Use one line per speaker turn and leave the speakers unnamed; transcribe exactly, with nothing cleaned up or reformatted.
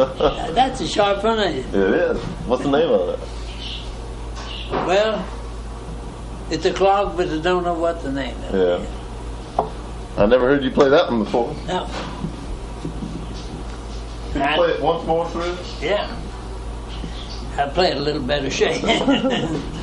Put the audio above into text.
That's a sharp one, ain't it?
It is. What's the name of it?
Well, it's a clog, but I don't know what the name of it is.
Yeah. I never heard you play that one before.
No.
Can you play it once more, Fred?
Yeah. I play it a little better shape.